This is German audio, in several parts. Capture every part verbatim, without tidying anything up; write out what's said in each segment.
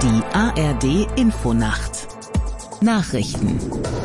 Die A R D Infonacht. Nachrichten.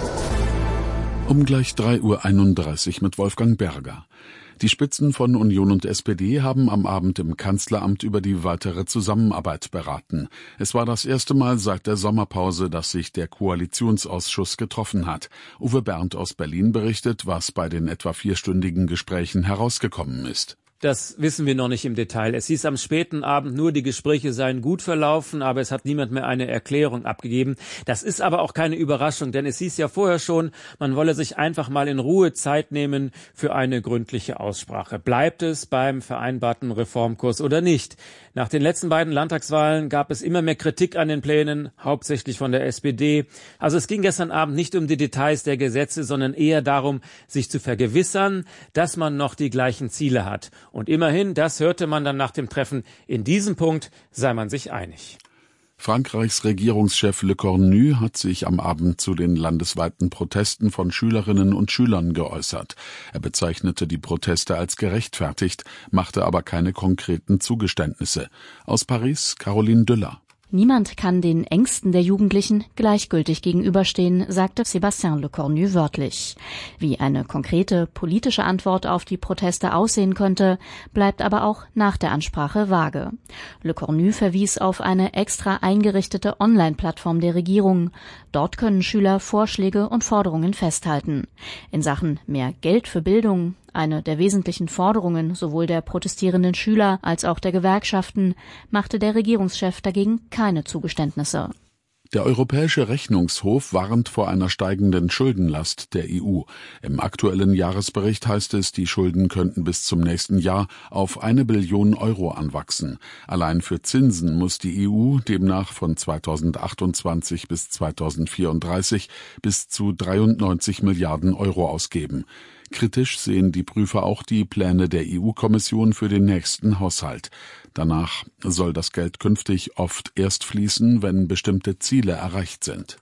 Um gleich drei Uhr einunddreißig mit Wolfgang Berger. Die Spitzen von Union und S P D haben am Abend im Kanzleramt über die weitere Zusammenarbeit beraten. Es war das erste Mal seit der Sommerpause, dass sich der Koalitionsausschuss getroffen hat. Uwe Bernd aus Berlin berichtet, was bei den etwa vierstündigen Gesprächen herausgekommen ist. Das wissen wir noch nicht im Detail. Es hieß am späten Abend nur, die Gespräche seien gut verlaufen, aber es hat niemand mehr eine Erklärung abgegeben. Das ist aber auch keine Überraschung, denn es hieß ja vorher schon, man wolle sich einfach mal in Ruhe Zeit nehmen für eine gründliche Aussprache. Bleibt es beim vereinbarten Reformkurs oder nicht? Nach den letzten beiden Landtagswahlen gab es immer mehr Kritik an den Plänen, hauptsächlich von der S P D. Also es ging gestern Abend nicht um die Details der Gesetze, sondern eher darum, sich zu vergewissern, dass man noch die gleichen Ziele hat. Und immerhin, das hörte man dann nach dem Treffen, in diesem Punkt sei man sich einig. Frankreichs Regierungschef Le Cornu hat sich am Abend zu den landesweiten Protesten von Schülerinnen und Schülern geäußert. Er bezeichnete die Proteste als gerechtfertigt, machte aber keine konkreten Zugeständnisse. Aus Paris, Caroline Düller. Niemand kann den Ängsten der Jugendlichen gleichgültig gegenüberstehen, sagte Sébastien Le Cornu wörtlich. Wie eine konkrete politische Antwort auf die Proteste aussehen könnte, bleibt aber auch nach der Ansprache vage. Le Cornu verwies auf eine extra eingerichtete Online-Plattform der Regierung. Dort können Schüler Vorschläge und Forderungen festhalten. In Sachen mehr Geld für Bildung, eine der wesentlichen Forderungen sowohl der protestierenden Schüler als auch der Gewerkschaften, machte der Regierungschef dagegen keine Zugeständnisse. Der Europäische Rechnungshof warnt vor einer steigenden Schuldenlast der E U. Im aktuellen Jahresbericht heißt es, die Schulden könnten bis zum nächsten Jahr auf eine Billion Euro anwachsen. Allein für Zinsen muss die E U demnach von zweitausendachtundzwanzig bis zweitausendvierunddreißig bis zu dreiundneunzig Milliarden Euro ausgeben. Kritisch sehen die Prüfer auch die Pläne der E U-Kommission für den nächsten Haushalt. Danach soll das Geld künftig oft erst fließen, wenn bestimmte Ziele erreicht sind.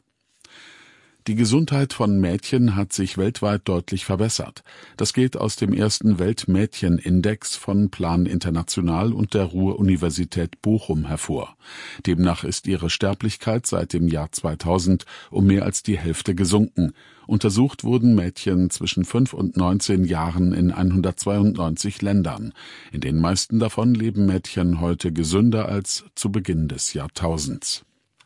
Die Gesundheit von Mädchen hat sich weltweit deutlich verbessert. Das geht aus dem ersten Weltmädchenindex von Plan International und der Ruhr-Universität Bochum hervor. Demnach ist ihre Sterblichkeit seit dem Jahr zweitausend um mehr als die Hälfte gesunken. Untersucht wurden Mädchen zwischen fünf und neunzehn Jahren in hundertzweiundneunzig Ländern. In den meisten davon leben Mädchen heute gesünder als zu Beginn des Jahrtausends.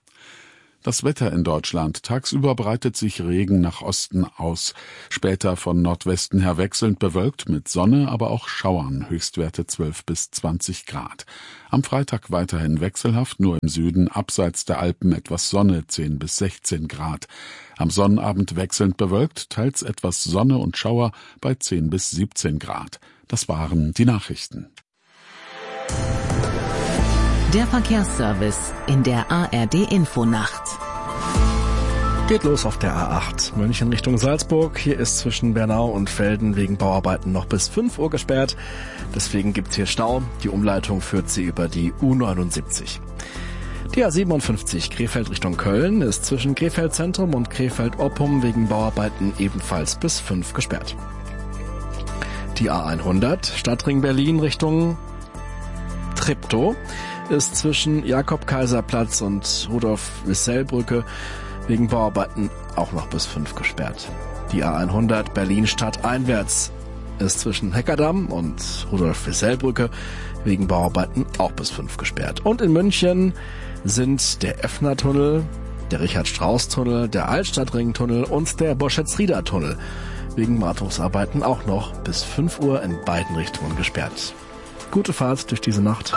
Das Wetter in Deutschland. Tagsüber breitet sich Regen nach Osten aus. Später von Nordwesten her wechselnd bewölkt mit Sonne, aber auch Schauern. Höchstwerte zwölf bis zwanzig Grad. Am Freitag weiterhin wechselhaft, nur im Süden abseits der Alpen etwas Sonne, zehn bis sechzehn Grad. Am Sonnabend wechselnd bewölkt, teils etwas Sonne und Schauer bei zehn bis siebzehn Grad. Das waren die Nachrichten. Der Verkehrsservice in der A R D Infonacht. Geht los auf der A acht, München Richtung Salzburg. Hier ist zwischen Bernau und Velden wegen Bauarbeiten noch bis fünf Uhr gesperrt. Deswegen gibt's hier Stau. Die Umleitung führt sie über die U neunundsiebzig. Die A siebenundfünfzig Krefeld Richtung Köln ist zwischen Krefeld Zentrum und Krefeld Oppum wegen Bauarbeiten ebenfalls bis fünf gesperrt. Die A hundert Stadtring Berlin Richtung Treptow ist zwischen Jakob-Kaiser-Platz und Rudolf-Wissell-Brücke wegen Bauarbeiten auch noch bis fünf gesperrt. Die A hundert Berlin-Stadt einwärts ist zwischen Heckerdamm und Rudolf-Wissell-Brücke wegen Bauarbeiten auch bis fünf gesperrt. Und in München sind der Effner-Tunnel, der Richard-Strauss-Tunnel, der Altstadtring-Tunnel und der Boschetz-Rieder-Tunnel wegen Wartungsarbeiten auch noch bis fünf Uhr in beiden Richtungen gesperrt. Gute Fahrt durch diese Nacht.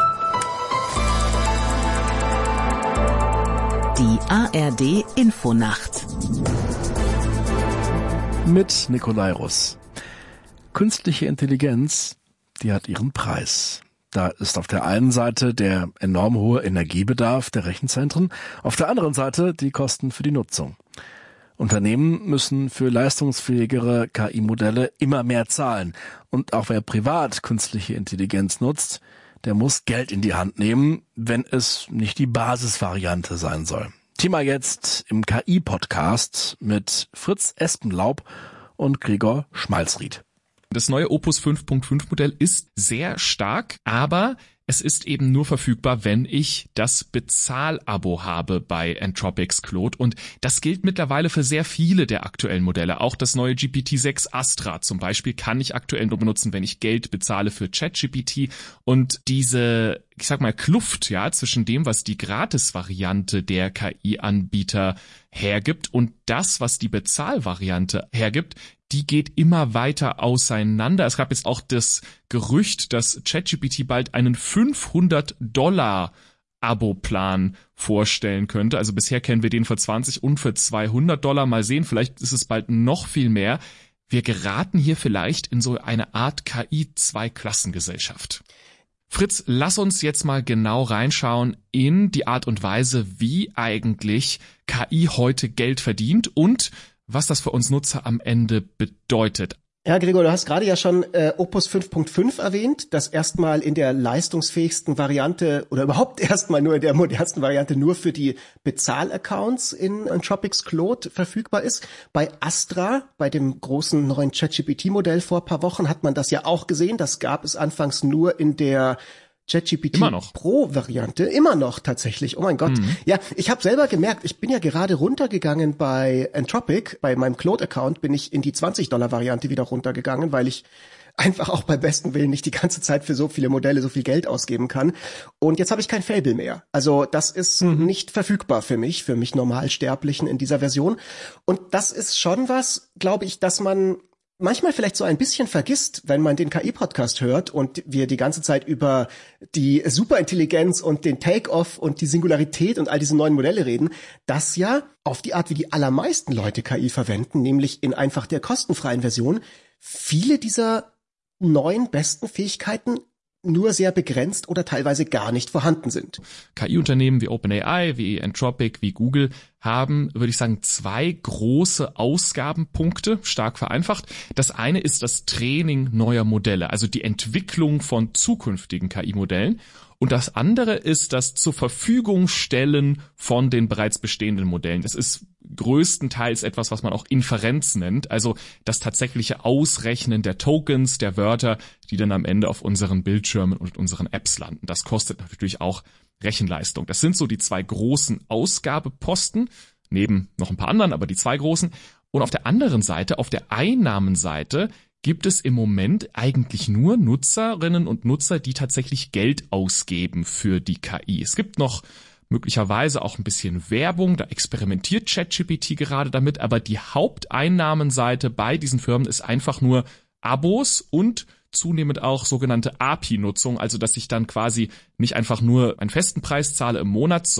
Die A R D Infonacht. Mit Nikolai Russ. Künstliche Intelligenz, die hat ihren Preis. Da ist auf der einen Seite der enorm hohe Energiebedarf der Rechenzentren, auf der anderen Seite die Kosten für die Nutzung. Unternehmen müssen für leistungsfähigere K I-Modelle immer mehr zahlen. Und auch wer privat künstliche Intelligenz nutzt, der muss Geld in die Hand nehmen, wenn es nicht die Basisvariante sein soll. Thema jetzt im K I-Podcast mit Fritz Espenlaub und Gregor Schmalzried. Das neue Opus fünf Punkt fünf Modell ist sehr stark, aber es ist eben nur verfügbar, wenn ich das Bezahlabo habe bei Anthropics Claude. Und das gilt mittlerweile für sehr viele der aktuellen Modelle. Auch das neue G P T sechs Astra zum Beispiel kann ich aktuell nur benutzen, wenn ich Geld bezahle für ChatGPT. Und diese, ich sag mal, Kluft, ja, zwischen dem, was die Gratis-Variante der K I-Anbieter hergibt und das, was die Bezahlvariante hergibt, die geht immer weiter auseinander. Es gab jetzt auch das Gerücht, dass ChatGPT bald einen fünfhundert Dollar Abo-Plan vorstellen könnte. Also bisher kennen wir den für zwanzig und für zweihundert Dollar. Mal sehen, vielleicht ist es bald noch viel mehr. Wir geraten hier vielleicht in so eine Art K I-Zweiklassengesellschaft. Fritz, lass uns jetzt mal genau reinschauen in die Art und Weise, wie eigentlich K I heute Geld verdient und was das für uns Nutzer am Ende bedeutet. Ja, Gregor, du hast gerade ja schon äh, Opus fünf Punkt fünf erwähnt, das erstmal in der leistungsfähigsten Variante oder überhaupt erstmal nur in der modernsten Variante nur für die Bezahlaccounts in Anthropics Claude verfügbar ist. Bei Astra, bei dem großen neuen ChatGPT-Modell vor ein paar Wochen, hat man das ja auch gesehen. Das gab es anfangs nur in der ChatGPT Pro-Variante, immer noch tatsächlich, oh mein Gott. Mhm. Ja, ich habe selber gemerkt, ich bin ja gerade runtergegangen bei Anthropic, bei meinem Claude-Account bin ich in die zwanzig Dollar Variante wieder runtergegangen, weil ich einfach auch bei bestem Willen nicht die ganze Zeit für so viele Modelle so viel Geld ausgeben kann. Und jetzt habe ich kein Fable mehr. Also das ist mhm. nicht verfügbar für mich, für mich Normalsterblichen in dieser Version. Und das ist schon was, glaube ich, dass man manchmal vielleicht so ein bisschen vergisst, wenn man den K I-Podcast hört und wir die ganze Zeit über die Superintelligenz und den Take-Off und die Singularität und all diese neuen Modelle reden, dass ja auf die Art, wie die allermeisten Leute K I verwenden, nämlich in einfach der kostenfreien Version, viele dieser neuen besten Fähigkeiten nur sehr begrenzt oder teilweise gar nicht vorhanden sind. K I-Unternehmen wie OpenAI, wie Anthropic, wie Google haben, würde ich sagen, zwei große Ausgabenpunkte, stark vereinfacht. Das eine ist das Training neuer Modelle, also die Entwicklung von zukünftigen K I-Modellen. Und das andere ist das zur Verfügung stellen von den bereits bestehenden Modellen. Das ist größtenteils etwas, was man auch Inferenz nennt, also das tatsächliche Ausrechnen der Tokens, der Wörter, die dann am Ende auf unseren Bildschirmen und unseren Apps landen. Das kostet natürlich auch Rechenleistung. Das sind so die zwei großen Ausgabeposten, neben noch ein paar anderen, aber die zwei großen. Und auf der anderen Seite, auf der Einnahmenseite, gibt es im Moment eigentlich nur Nutzerinnen und Nutzer, die tatsächlich Geld ausgeben für die K I. Es gibt noch möglicherweise auch ein bisschen Werbung, da experimentiert ChatGPT gerade damit, aber die Haupteinnahmenseite bei diesen Firmen ist einfach nur Abos und zunehmend auch sogenannte A P I-Nutzung, also dass ich dann quasi nicht einfach nur einen festen Preis zahle im Monat,